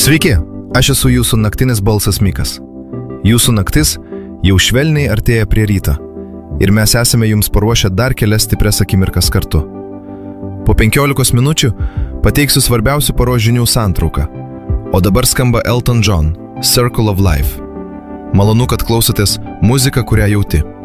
Sveiki, aš esu jūsų naktinis balsas Mikas. Jūsų naktis jau švelniai artėja prie ryto ir mes esame jums paruošę dar kelias stiprias akimirkas kartu. Po 15 minučių pateiksiu svarbiausių paros žinių santrauką, o dabar skamba Elton John, Circle of Life. Malonu, kad klausotės muziką, kurią jauti.